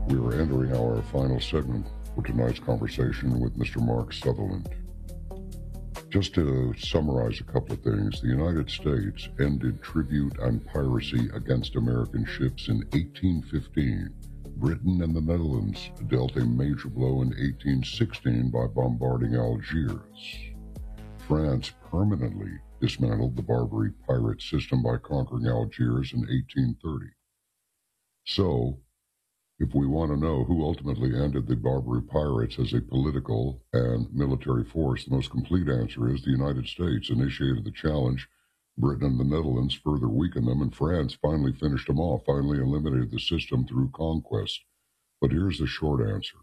We are entering our final segment for tonight's conversation with Mr. Mark Sutherland. Just to summarize a couple of things, the United States ended tribute and piracy against American ships in 1815. Britain and the Netherlands dealt a major blow in 1816 by bombarding Algiers. France permanently dismantled the Barbary pirate system by conquering Algiers in 1830. So, if we want to know who ultimately ended the Barbary pirates as a political and military force, the most complete answer is the United States initiated the challenge. Britain and the Netherlands further weakened them, and France finally finished them off, finally eliminated the system through conquest. But here's the short answer.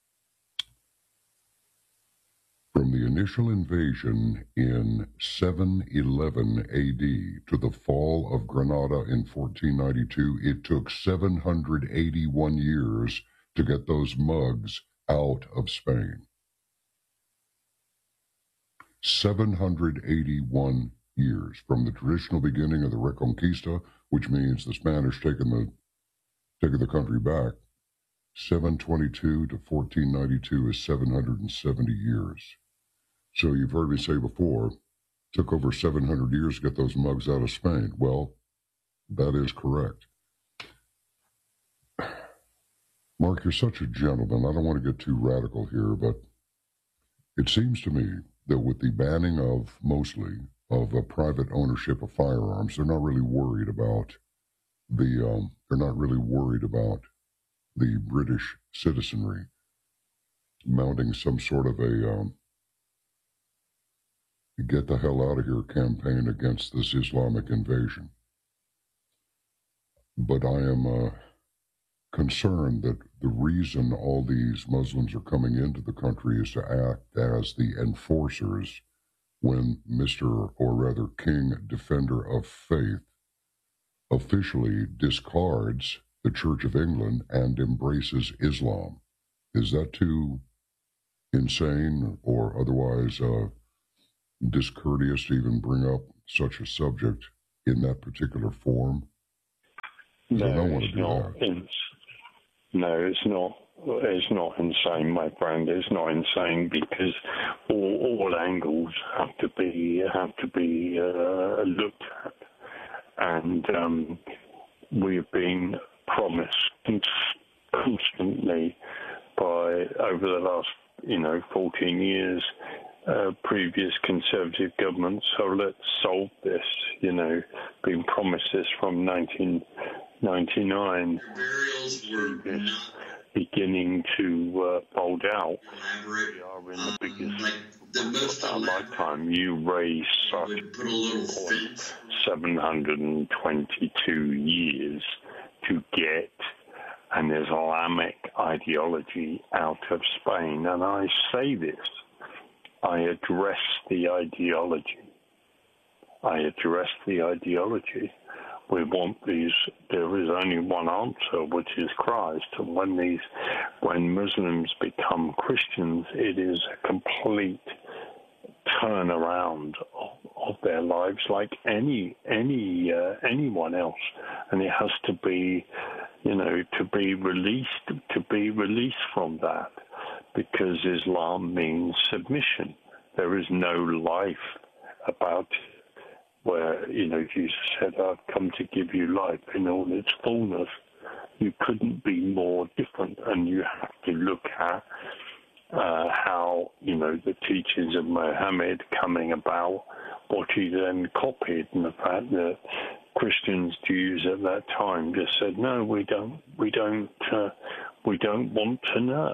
From the initial invasion in 711 AD to the fall of Granada in 1492, it took 781 years to get those mugs out of Spain. 781 years from the traditional beginning of the Reconquista, which means the Spanish taking the country back. 722 to 1492 is 770 years. So you've heard me say before, it took over 700 years to get those mugs out of Spain. Well, that is correct. Mark, you're such a gentleman. I don't want to get too radical here, but it seems to me that with the banning of private ownership of firearms, they're not really worried about the British citizenry mounting some sort of a get the hell out of here campaign against this Islamic invasion. But I am concerned that the reason all these Muslims are coming into the country is to act as the enforcers when Mr. or rather King Defender of Faith officially discards the Church of England and embraces Islam. Is that too insane or otherwise discourteous to even bring up such a subject in that particular form? No, it's not. No, it's not. It's not insane, my friend. It's not insane because all angles have to be looked at, and we've been promised constantly over the last 14 years. Previous Conservative governments, so let's solve this, being promised this from 1999. This beginning to fold out. We are in the biggest of our lifetime. You raised such point, 722 years to get an Islamic ideology out of Spain. And I say this, I address the ideology. We want these. There is only one answer, which is Christ. And when Muslims become Christians, it is a complete turnaround of their lives, like anyone else. And it has to be, to be released from that. Because Islam means submission. There is no life about where, Jesus said, I've come to give you life in all its fullness. You couldn't be more different, and you have to look at how, the teachings of Muhammad coming about, what he then copied, and the fact that Christians, Jews at that time just said, no, we don't want to know.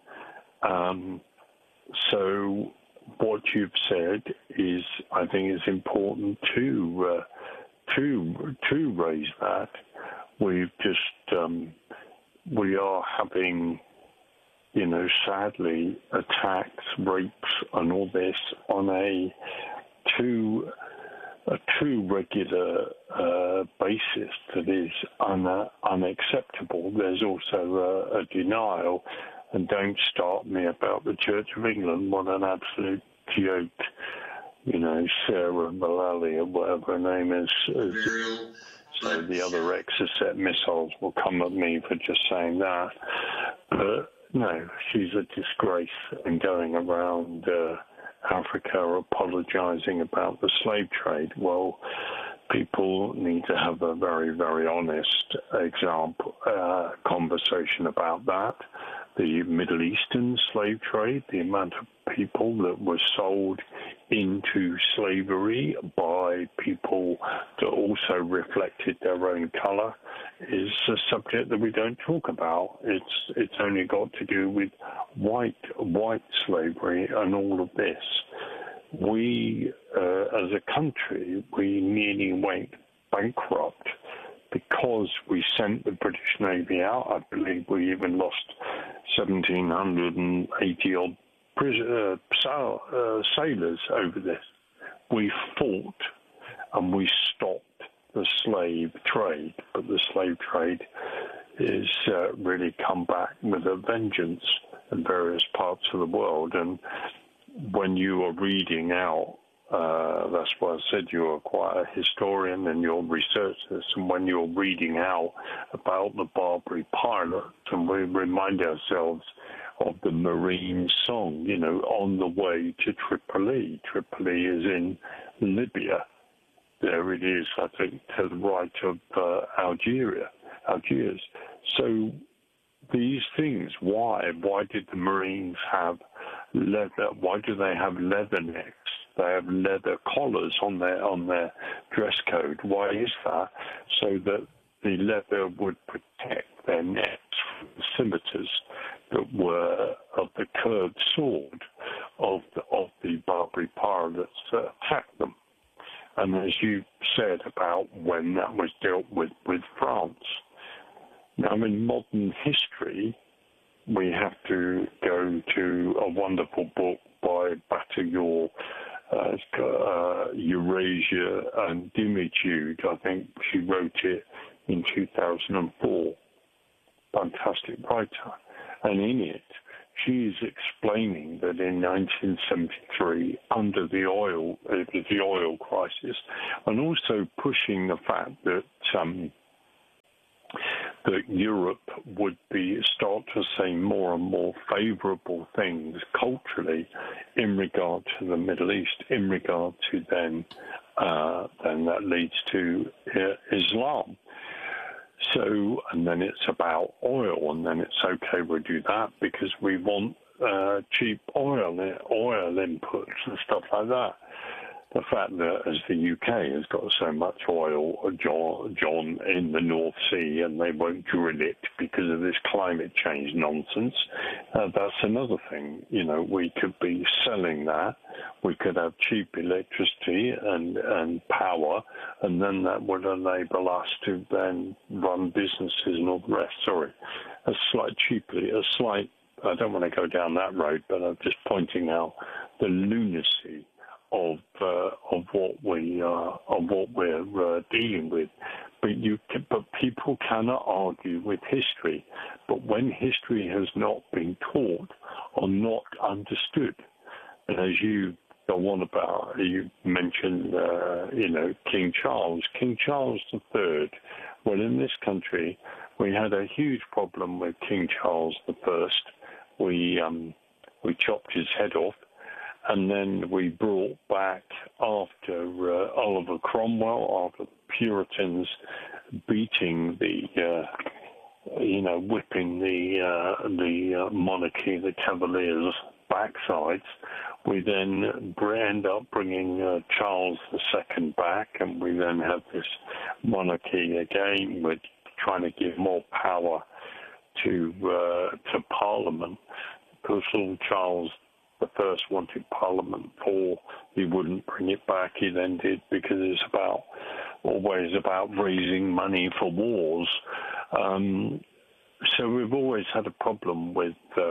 So what you've said is, I think, is important to raise that. We've just we are having, sadly, attacks, rapes, and all this on a too regular basis that is unacceptable. There's also a denial. And don't start me about the Church of England. What an absolute joke. Sarah Mullally, or whatever her name is. So the other Exocet missiles will come at me for just saying that. But no, she's a disgrace and going around Africa apologizing about the slave trade. Well, people need to have a very, very honest conversation about that. The Middle Eastern slave trade, the amount of people that were sold into slavery by people that also reflected their own color, is a subject that we don't talk about. It's only got to do with white slavery and all of this. We, as a country, we nearly went bankrupt because we sent the British Navy out. I believe we even lost 1,780-odd sailors over this. We fought and we stopped the slave trade, but the slave trade is really come back with a vengeance in various parts of the world. And when you are reading out, that's why I said you are quite a historian and you'll research this, and when you're reading out about the Barbary pilots, and we remind ourselves of the Marine song, you know, on the way to Tripoli. Tripoli is in Libya. There it is, I think, to the right of Algiers. So these things, why did the Marines have leather? Why do they have leather necks? They have leather collars on their dress code. Why is that? So that the leather would protect their necks from the scimitars that were of the curved sword of the Barbary pirates that attacked them. And as you said about when that was dealt with France. Now, in modern history, we have to go to a wonderful book by Bataillon, Eurasia and Dimitude. I think she wrote it in 2004. Fantastic writer. And in it, she is explaining that in 1973, under the oil crisis, and also pushing the fact that that Europe would start to say more and more favorable things culturally in regard to the Middle East, in regard to then that leads to Islam. So, and then it's about oil, and then it's okay, we'll do that because we want cheap oil inputs and stuff like that. The fact that as the UK has got so much oil, John, in the North Sea, and they won't drill it because of this climate change nonsense, that's another thing. You know, we could be selling that. We could have cheap electricity and power, and then that would enable us to then run businesses and all the rest. Sorry, I don't want to go down that road, but I'm just pointing out the lunacy of what we're dealing with. But people cannot argue with history. But when history has not been taught or not understood, and as you go on about, you mentioned, King Charles III. Well, in this country, we had a huge problem with King Charles I. We chopped his head off. And then we brought back, after Oliver Cromwell, after the Puritans beating whipping the monarchy, the Cavaliers' backsides, we then end up bringing Charles II back, and we then have this monarchy again. We're trying to give more power to Parliament, because little Charles the first wanted Parliament, or he wouldn't bring it back. He then did, because it's always about raising money for wars. So we've always had a problem with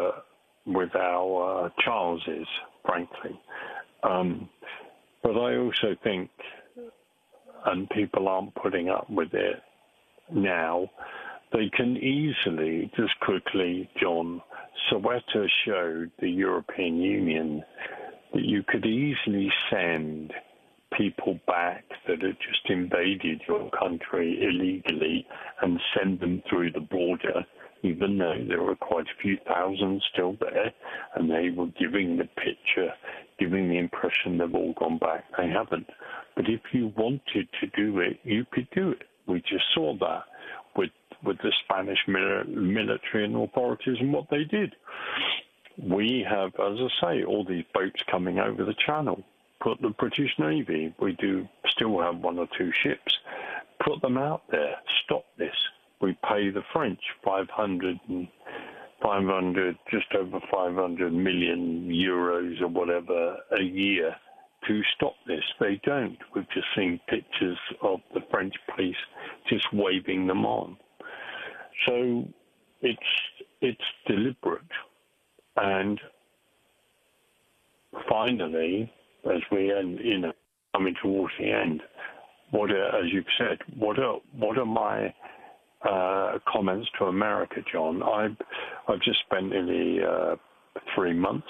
our Charleses, frankly. But I also think, and people aren't putting up with it now, they can easily, just quickly, John, Soweto showed the European Union that you could easily send people back that had just invaded your country illegally and send them through the border, even though there were quite a few thousand still there, and they were giving the picture, giving the impression they've all gone back. They haven't. But if you wanted to do it, you could do it. We just saw that with the Spanish military and authorities and what they did. We have, as I say, all these boats coming over the channel. Put the British Navy, we do still have one or two ships. Put them out there. Stop this. We pay the French 500, just over 500 million euros or whatever a year to stop this. They don't. We've just seen pictures of the French police just waving them on. So it's deliberate. And finally, as we end, coming towards the end, as you've said, what are my comments to America, John? I've just spent nearly 3 months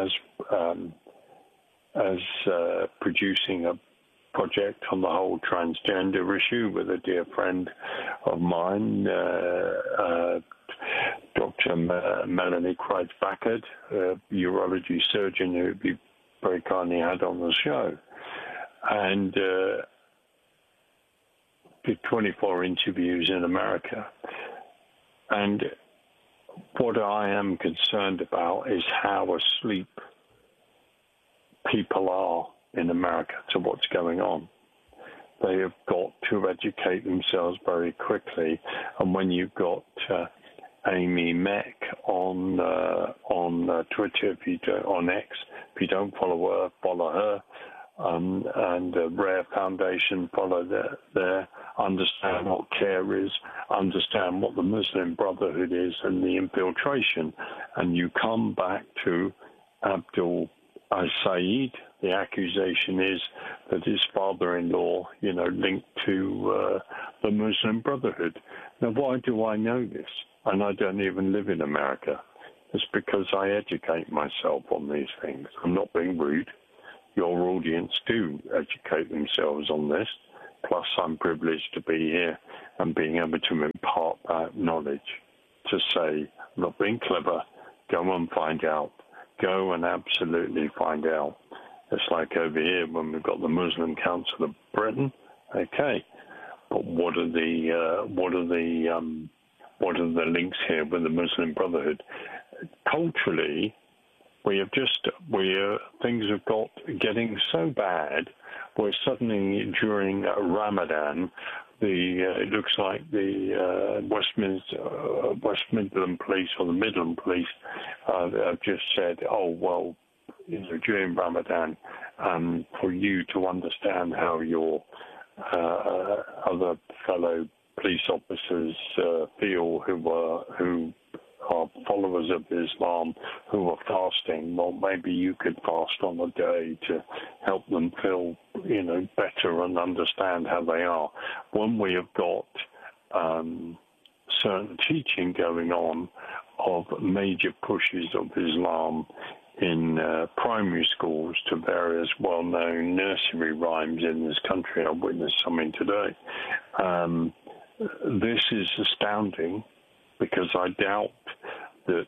as producing a project on the whole transgender issue with a dear friend of mine, Dr. Melanie Kreitz-Backert, a urology surgeon who we very kindly had on the show, and did 24 interviews in America. And what I am concerned about is how asleep people are in America to what's going on. They have got to educate themselves very quickly. And when you've got Amy Meck on Twitter, on X, if you don't follow her, and Rare Foundation, follow there, understand what care is, understand what the Muslim Brotherhood is and the infiltration, and you come back to Abdul Saeed. The accusation is that his father-in-law, linked to the Muslim Brotherhood. Now, why do I know this? And I don't even live in America. It's because I educate myself on these things. I'm not being rude. Your audience do educate themselves on this. Plus, I'm privileged to be here and being able to impart that knowledge to say, not being clever, go and find out. Go and absolutely find out. It's like over here when we've got the Muslim Council of Britain. Okay, but what are the links here with the Muslim Brotherhood? Culturally, things have got getting so bad where suddenly during Ramadan, it looks like the West Midland Police or the Midland Police have just said, oh, well, during Ramadan, for you to understand how your other fellow police officers feel who are followers of Islam, who are fasting, well, maybe you could fast on a day to help them feel, better and understand how they are. When we have got certain teaching going on of major pushes of Islam in primary schools to various well-known nursery rhymes in this country, I witnessed something today. This is astounding, because I doubt that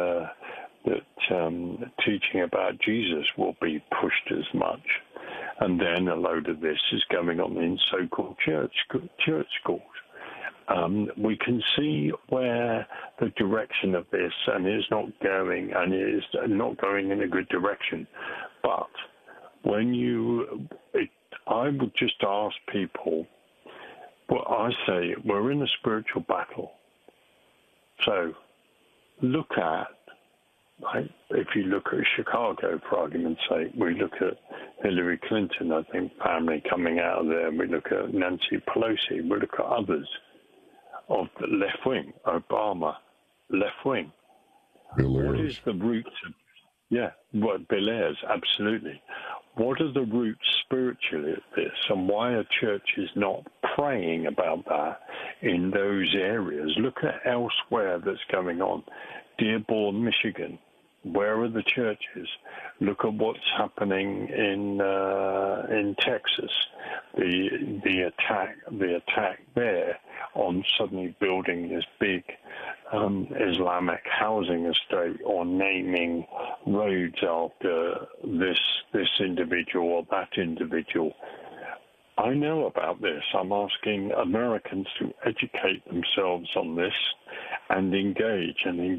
teaching about Jesus will be pushed as much. And then a load of this is going on in so-called church schools. We can see where the direction of this and is not going, and it is not going in a good direction. But I would just ask people, well, I say we're in a spiritual battle. So look at, if you look at Chicago, for argument's sake, we look at Hillary Clinton, I think, family coming out of there, we look at Nancy Pelosi, we look at others of the left wing, Obama, left wing. What is the roots of, Bill Ayers, absolutely. What are the roots spiritually of this, and why are churches not praying about that in those areas? Look at elsewhere that's going on. Dearborn, Michigan, Where are the churches? Look at what's happening in Texas. The attack there on suddenly building this big Islamic housing estate or naming roads after this individual or that individual. I know about this. I'm asking Americans to educate themselves on this and engage,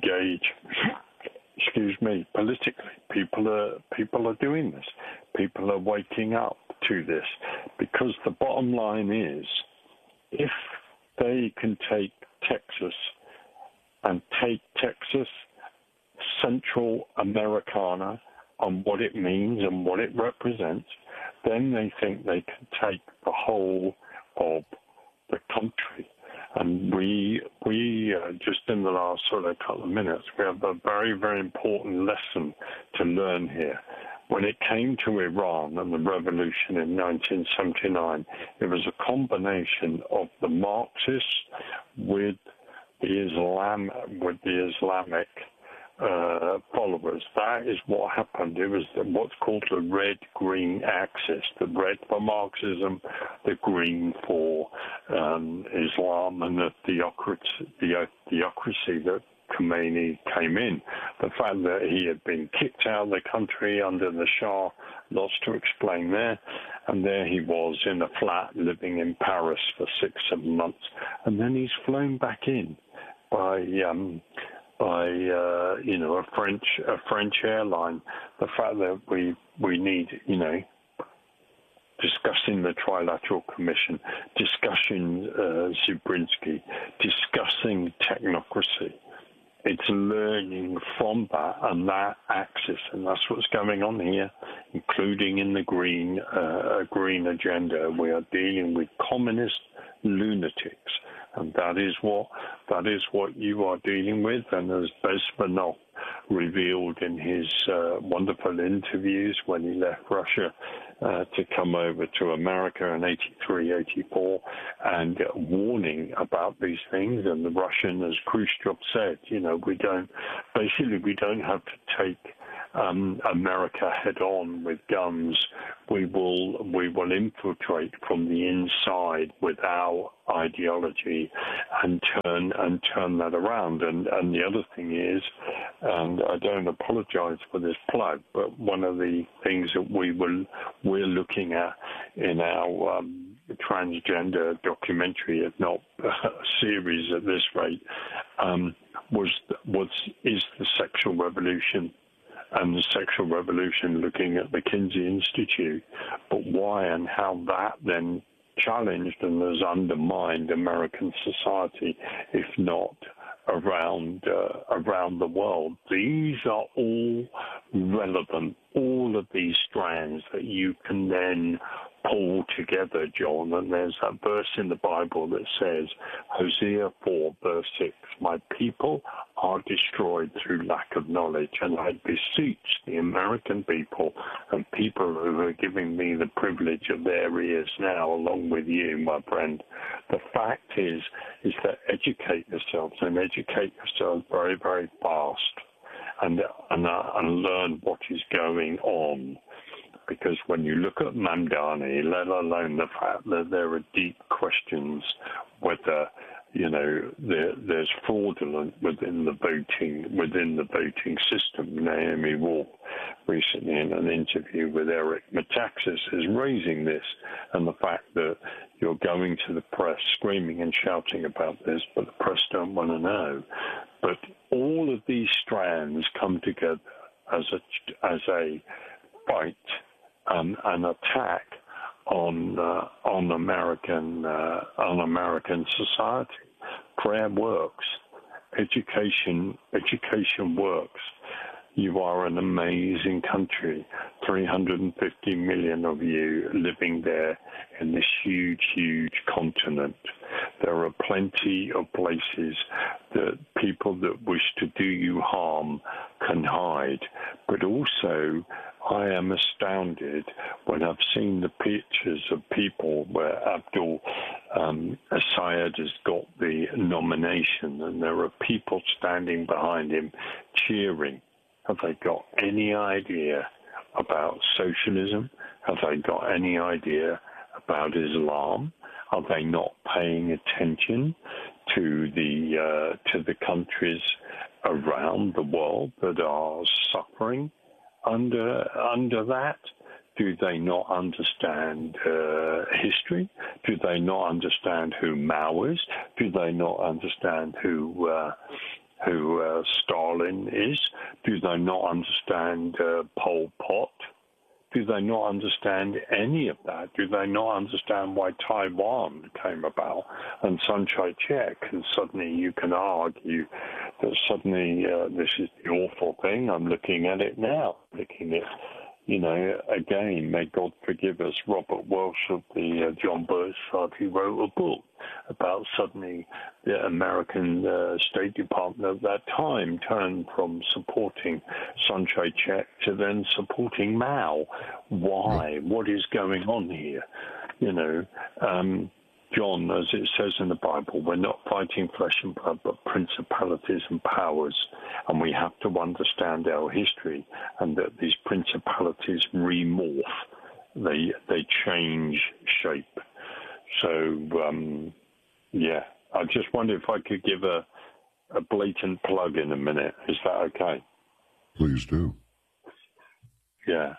excuse me, politically. People are doing this. People are waking up to this, because the bottom line is, if they can take Texas and take Texas, Central Americana, and what it means and what it represents, then they think they can take the whole of the country. And we just in the last sort of couple of minutes, we have a very, very important lesson to learn here. When it came to Iran and the revolution in 1979, it was a combination of the Marxists with the Islamic followers. That is what happened. It was what's called the red-green axis. The red for Marxism, the green for Islam, and the theocracy that Khomeini came in. The fact that he had been kicked out of the country under the Shah, lots to explain there. And there he was in a flat living in Paris for 6-7 months. And then he's flown back in by a French airline. The fact that we need, discussing the Trilateral Commission, discussing Zubrinsky, discussing technocracy. It's learning from that and that axis, and that's what's going on here, including in the green agenda. We are dealing with communist lunatics, and that is what you are dealing with. And as Bezmenov revealed in his wonderful interviews when he left Russia to come over to America in 83, 84, and warning about these things. And the Russian, as Khrushchev said, we don't have to take America head on with guns. We will infiltrate from the inside with our ideology and turn that around. And the other thing is, and I don't apologize for this plug, but one of the things that we're looking at in our transgender documentary, if not a series at this rate, is the sexual revolution. And the sexual revolution, looking at the Kinsey Institute, but why and how that then challenged and has undermined American society, if not around the world. These are all relevant, all of these strands that you can then pull together, John. And there's that verse in the Bible that says, Hosea 4, verse 6, my people are destroyed through lack of knowledge. And I beseech the American people and people who are giving me the privilege of their ears now, along with you, my friend. The fact is that educate yourselves, and educate yourselves very, very fast, and learn what is going on. Because when you look at Mamdani, let alone the fact that there are deep questions whether there's fraudulent within the voting system. Naomi Wolf recently in an interview with Eric Metaxas is raising this, and the fact that you're going to the press screaming and shouting about this, but the press don't want to know. But all of these strands come together as a fight, an attack on American society. Prayer works. Education works. You are an amazing country. 350 million of you living there in this huge, huge continent. There are plenty of places that people that wish to do you harm can hide. But also, I am astounded when I've seen the pictures of people where Abdul Assad has got the nomination, and there are people standing behind him cheering. Have they got any idea about socialism? Have they got any idea about Islam? Are they not paying attention to the countries around the world that are suffering under that? Do they not understand history? Do they not understand who Mao is? Do they not understand who Stalin is? Do they not understand Pol Pot? Do they not understand any of that? Do they not understand why Taiwan came about and Sun Chai-chek? And suddenly you can argue that suddenly this is the awful thing. I'm looking at it now, looking at, again, may God forgive us, Robert Welsh of the John Birch Society wrote a book about suddenly the American State Department at that time turned from supporting Sun Chai-chek to then supporting Mao. Why? What is going on here? John, as it says in the Bible, we're not fighting flesh and blood, but principalities and powers. And we have to understand our history and that these principalities remorph. They change shape. So, I just wonder if I could give a blatant plug in a minute. Is that okay? Please do. Yeah.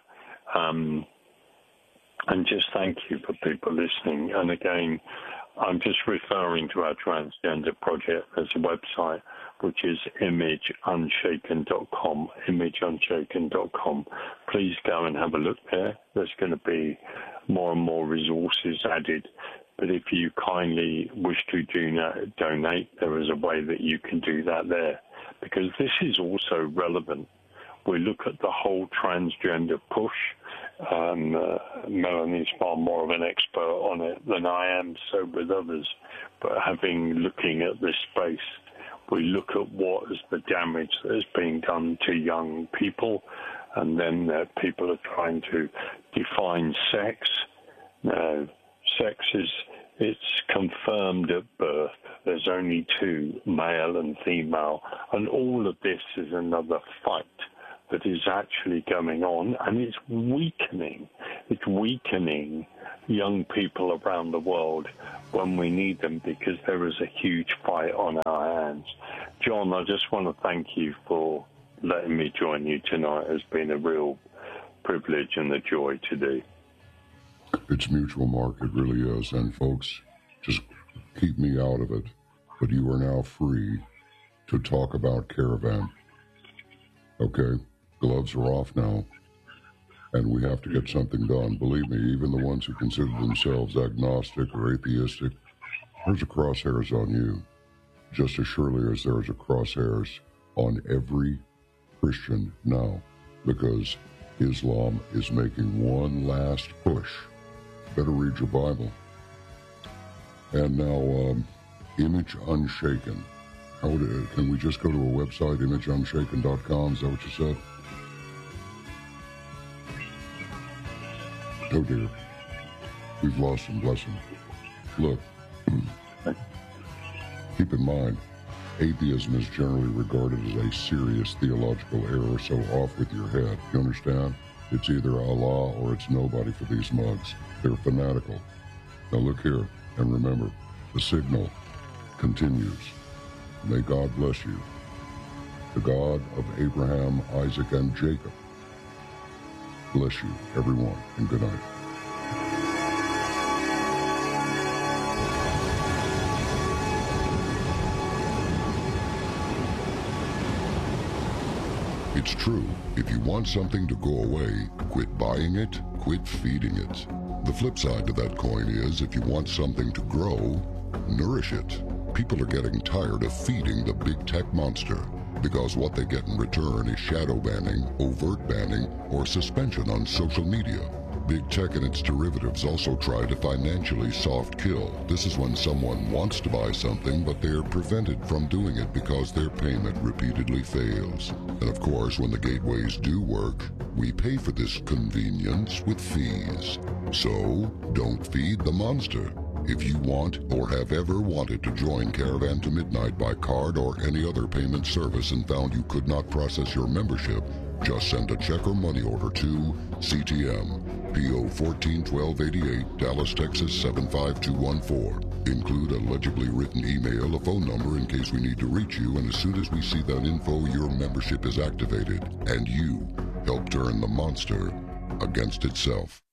And just thank you for people listening. And again, I'm just referring to our transgender project as a website, which is imageunshaken.com, imageunshaken.com. Please go and have a look there. There's going to be more and more resources added. But if you kindly wish to donate, there is a way that you can do that there. Because this is also relevant. We look at the whole transgender push. Melanie's far more of an expert on it than I am, so with others. But looking at this space, we look at what is the damage that is being done to young people, and then people are trying to define sex. Now, sex it's confirmed at birth. There's only two, male and female, and all of this is another fight that is actually going on, and it's weakening. It's weakening young people around the world when we need them, because there is a huge fight on our hands. John, I just want to thank you for letting me join you tonight. It's been a real privilege and a joy to do. It's mutual, Mark. It really is. And folks, just keep me out of it. But you are now free to talk about Caravan. Okay? Gloves are off now, and we have to get something done. Believe me, even the ones who consider themselves agnostic or atheistic, there's a crosshairs on you, just as surely as there's a crosshairs on every Christian now, because Islam is making one last push. Better read your Bible. And now, Image Unshaken. Can we just go to a website, imageunshaken.com? Is that what you said? Oh dear, we've lost him, bless him. Look, keep in mind, atheism is generally regarded as a serious theological error, so off with your head. You understand? It's either Allah or it's nobody for these mugs. They're fanatical. Now look here, and remember, the signal continues. May God bless you, the God of Abraham, Isaac, and Jacob. Bless you, everyone, and good night. It's true. If you want something to go away, quit buying it, quit feeding it. The flip side to that coin is, if you want something to grow, nourish it. People are getting tired of feeding the big tech monster, because what they get in return is shadow banning, overt banning, or suspension on social media. Big tech and its derivatives also try to financially soft kill. This is when someone wants to buy something, but they're prevented from doing it because their payment repeatedly fails. And of course, when the gateways do work, we pay for this convenience with fees. So, don't feed the monster. If you want or have ever wanted to join Caravan to Midnight by card or any other payment service and found you could not process your membership, just send a check or money order to CTM, P.O. 141288, Dallas, Texas 75214. Include a legibly written email, a phone number in case we need to reach you, and as soon as we see that info, your membership is activated, and you help turn the monster against itself.